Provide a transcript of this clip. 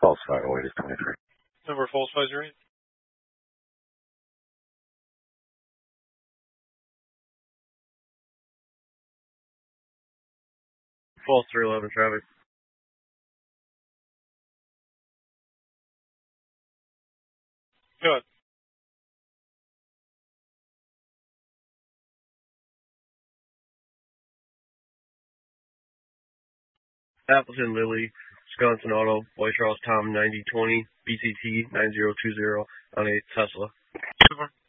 Falsified weight is 23. Number falsifies rate. False 311 traffic. Go ahead. Appleton Lily, Wisconsin Auto, White Charles Tom 9020, BCT 9020 on a Tesla.